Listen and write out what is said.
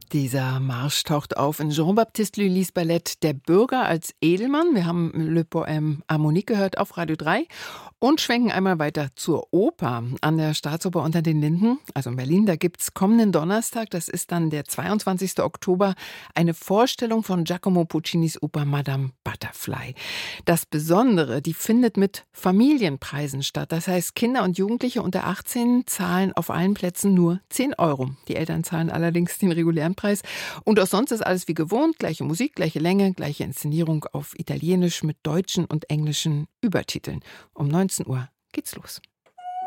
Dieser Marsch taucht auf in Jean-Baptiste Lully's Ballett Der Bürger als Edelmann. Wir haben Le Poème Harmonique gehört auf Radio 3 und schwenken einmal weiter zur Oper an der Staatsoper unter den Linden. Also in Berlin, da gibt's kommenden Donnerstag, das ist dann der 22. Oktober, eine Vorstellung von Giacomo Puccinis Oper Madame Butterfly. Das Besondere, die findet mit Familienpreisen statt. Das heißt, Kinder und Jugendliche unter 18 zahlen auf allen Plätzen nur 10 Euro. Die Eltern zahlen allerdings den regulären Preis. Und auch sonst ist alles wie gewohnt. Gleiche Musik, gleiche Länge, gleiche Inszenierung auf Italienisch mit deutschen und englischen Übertiteln. Um 19 Uhr geht's los.